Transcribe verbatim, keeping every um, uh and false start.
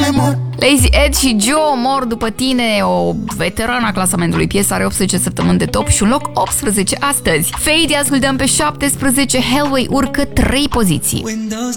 Lazy Ed și Joe mor după tine, o veterană a clasamentului. Piesa are optsprezece săptămâni de top și un loc optsprezece astăzi. Fade ascultăm pe șaptesprezece, Hellway urcă trei poziții. Windows